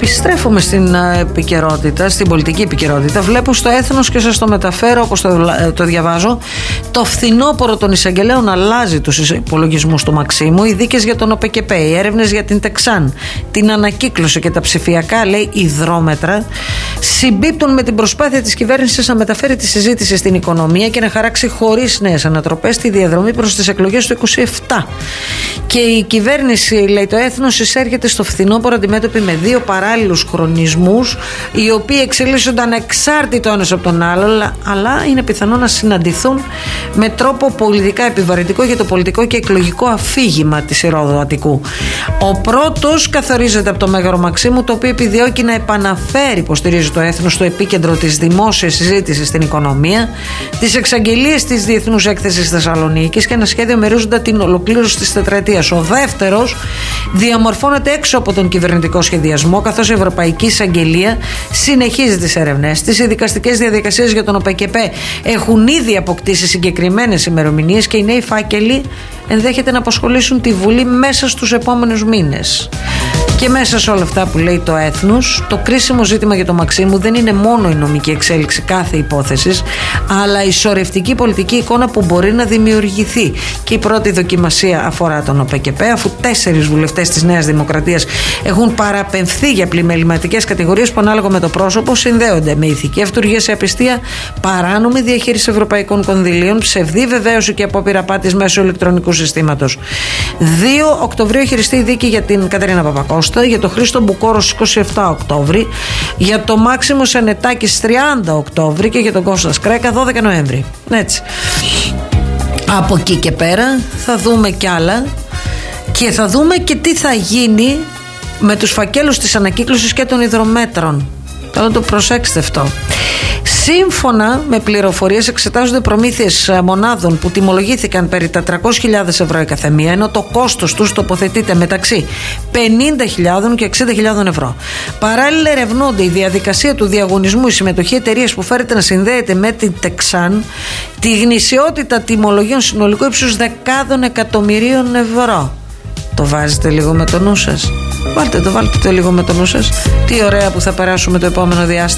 Επιστρέφουμε στην επικαιρότητα, στην πολιτική επικαιρότητα. Βλέπω στο Έθνος και σας το μεταφέρω όπως το διαβάζω. Το φθινόπωρο των εισαγγελέων αλλάζει τους υπολογισμούς του Μαξίμου. Οι δίκες για τον ΟΠΚΠ, οι έρευνες για την Τεξάν, την ανακύκλωση και τα ψηφιακά, λέει, υδρόμετρα, συμπίπτουν με την προσπάθεια της κυβέρνησης να μεταφέρει τη συζήτηση στην οικονομία και να χαράξει χωρίς νέες ανατροπές τη διαδρομή προς τις εκλογές του 27. Και η κυβέρνηση, λέει το Έθνος, εισέρχεται στο φθινόπωρο αντιμέτωπη με δύο παράλληλους χρονισμούς, οι οποίοι εξελίσσονταν εξάρτητο ένας από τον άλλο, αλλά είναι πιθανό να συναντηθούν με τρόπο πολιτικά επιβαρυντικό για το πολιτικό και εκλογικό αφήγημα της Ηρόδου Αττικού. Ο πρώτος καθορίζεται από το Μέγαρο Μαξίμου, το οποίο επιδιώκει να επαναφέρει, υποστηρίζει το Έθνος, στο επίκεντρο της δημόσιας συζήτησης στην οικονομία, τις εξαγγελίες της Διεθνούς Έκθεσης Θεσσαλονίκης και ένα σχέδιο με ορίζοντα την ολοκλήρωση της τετραετίας. Ο δεύτερος διαμορφώνεται έξω από τον κυβερνητικό σχεδιασμό, καθώς η Ευρωπαϊκή Εισαγγελία συνεχίζει τις έρευνές της. Οι δικαστικές διαδικασίες για τον ΟΠΚΠ έχουν ήδη αποκτήσει συγκεκριμένες ημερομηνίες και οι νέοι φάκελοι ενδέχεται να απασχολήσουν τη Βουλή μέσα στους επόμενους μήνες. Και μέσα σε όλα αυτά που λέει το Έθνος, το κρίσιμο ζήτημα για το Μαξίμου δεν είναι μόνο η νομική εξέλιξη κάθε υπόθεσης, αλλά η σωρευτική πολιτική εικόνα που μπορεί να δημιουργηθεί. Και η πρώτη δοκιμασία αφορά τον ΟΠΚΠ, αφού 4 βουλευτές της Νέας Δημοκρατίας έχουν παραπεμφθεί για πλημεληματικές κατηγορίες που ανάλογα με το πρόσωπο συνδέονται με ηθική αυτουργία σε απιστία, παράνομη διαχείριση ευρωπαϊκών κονδυλίων, ψευδή βεβαίωση και απόπειρα απάτης μέσω ηλεκτρονικού συστήματος. 2 Οκτωβρίου χειριστεί η δίκη για την Κατερίνα Παπακώστα, για τον Χρήστο Μπουκόρο στις 27 Οκτώβρη, για το Μάξιμο Σενετάκη στις 30 Οκτώβρη και για τον Κώστα Σκρέκα 12 Νοέμβρη. Έτσι. Από εκεί και πέρα θα δούμε κι άλλα και θα δούμε και τι θα γίνει με τους φακέλους της ανακύκλωσης και των υδρομέτρων. Θέλω να το προσέξτε αυτό. Σύμφωνα με πληροφορίες, εξετάζονται προμήθειες μονάδων που τιμολογήθηκαν περί τα 300.000 ευρώ η καθεμία, ενώ το κόστος τους τοποθετείται μεταξύ 50.000 και 60.000 ευρώ. Παράλληλα, ερευνώνται η διαδικασία του διαγωνισμού, η συμμετοχή εταιρείας που φέρεται να συνδέεται με την Τεξάν, τη γνησιότητα τιμολογίων συνολικού ύψους δεκάδων εκατομμυρίων ευρώ. Το βάζετε λίγο με το νου σας. Βάλτε το λίγο με το νου σας. Τι ωραία που θα περάσουμε το επόμενο διάστημα.